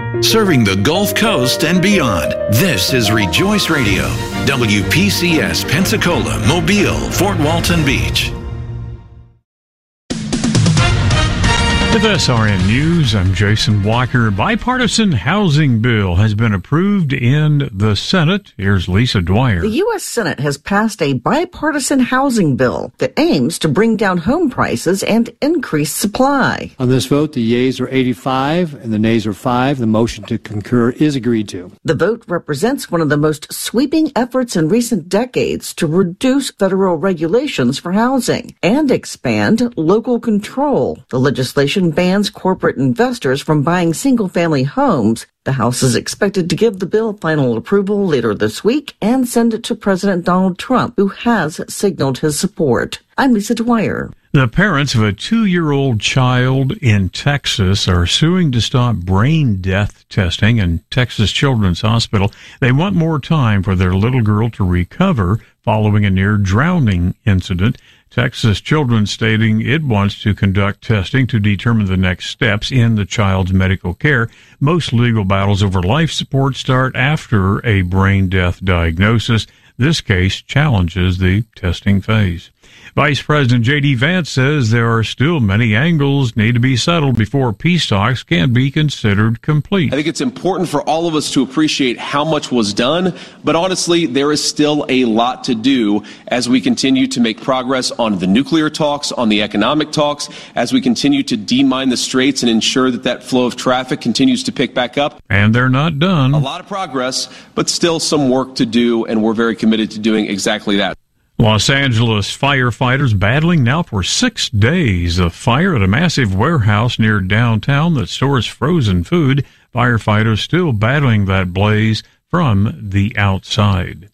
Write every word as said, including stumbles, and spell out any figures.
Serving the Gulf Coast and beyond, this is Rejoice Radio, W P C S Pensacola, Mobile, Fort Walton Beach. With S R N News, I'm Jason Walker. Bipartisan housing bill has been approved in the Senate. Here's Lisa Dwyer. The U S. Senate has passed a bipartisan housing bill that aims to bring down home prices and increase supply. On this vote, the yeas are eighty-five and the nays are five. The motion to concur is agreed to. The vote represents one of the most sweeping efforts in recent decades to reduce federal regulations for housing and expand local control. The legislation bans corporate investors from buying single-family homes. The House is expected to give the bill final approval later this week and send it to President Donald Trump, who has signaled his support. I'm Lisa Dwyer. The parents of a two-year-old child in Texas are suing to stop brain death testing in Texas Children's Hospital. They want more time for their little girl to recover following a near-drowning incident. Texas Children stating it wants to conduct testing to determine the next steps in the child's medical care. Most legal battles over life support start after a brain death diagnosis. This case challenges the testing phase. Vice President J D. Vance says there are still many angles need to be settled before peace talks can be considered complete. I think it's important for all of us to appreciate how much was done, but honestly, there is still a lot to do as we continue to make progress on the nuclear talks, on the economic talks, as we continue to demine the straits and ensure that that flow of traffic continues to pick back up. And they're not done. A lot of progress, but still some work to do, and we're very committed to doing exactly that. Los Angeles firefighters battling now for six days. A fire at a massive warehouse near downtown that stores frozen food. Firefighters still battling that blaze from the outside.